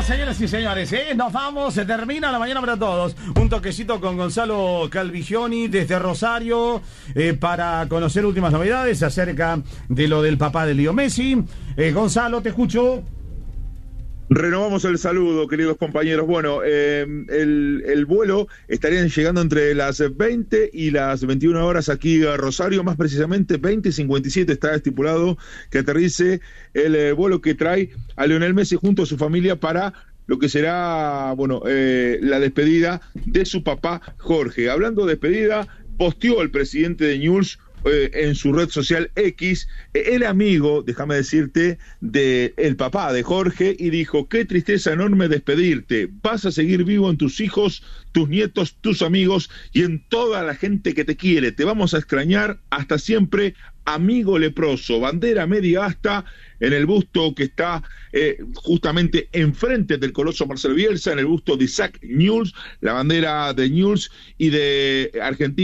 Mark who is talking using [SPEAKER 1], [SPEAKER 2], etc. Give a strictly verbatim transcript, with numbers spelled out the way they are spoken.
[SPEAKER 1] vamos, señores y señores, ¿eh? Nos vamos, se termina la mañana para todos. Un toquecito con Gonzalo Calvigioni desde Rosario eh, para conocer últimas novedades acerca de lo del papá de Leo Messi. Eh, Gonzalo, te escucho.
[SPEAKER 2] Renovamos el saludo, queridos compañeros. Bueno, eh, el, el vuelo estarían llegando entre las veinte y las veintiuna horas aquí a Rosario, más precisamente veinte cincuenta y siete está estipulado que aterrice el eh, vuelo que trae a Lionel Messi junto a su familia para lo que será, bueno, eh, la despedida de su papá Jorge. Hablando de despedida, posteó el presidente de Newell's Eh, en su red social X, eh, el amigo, déjame decirte, de el papá de Jorge, y dijo: qué tristeza enorme despedirte, vas a seguir vivo en tus hijos, tus nietos, tus amigos y en toda la gente que te quiere, te vamos a extrañar hasta siempre, amigo leproso. Bandera media asta en el busto que está eh, justamente enfrente del coloso Marcelo Bielsa, en el busto de Isaac Newell's, la bandera de Newell's y de Argentina.